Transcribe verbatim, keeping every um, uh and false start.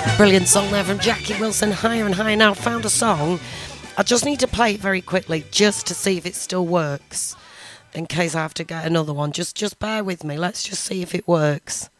Brilliant song there from Jackie Wilson, Higher and Higher. Now, found a song. I just need to play it very quickly just to see if it still works in case I have to get another one. Just, just bear with me. Let's just see if it works.